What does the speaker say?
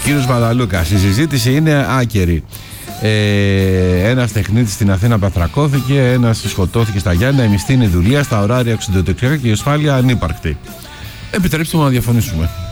Κύριος Βαδαλούκας, η συζήτηση είναι άκερη. Ένας τεχνίτης στην Αθήνα παθρακώθηκε, ένας σκοτώθηκε στα Γιάννενα, η μισθή είναι δουλεία, στα ωράρια εξωτερικά και η ασφάλεια ανύπαρκτη. Επιτρέψτε μου να διαφωνήσουμε.